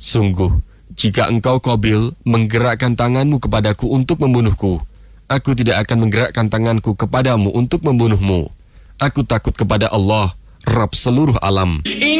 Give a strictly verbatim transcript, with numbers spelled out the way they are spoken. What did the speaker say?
Sungguh, jika engkau Qabil menggerakkan tanganmu kepadaku untuk membunuhku, aku tidak akan menggerakkan tanganku kepadamu untuk membunuhmu. Aku takut kepada Allah, Rabb seluruh alam.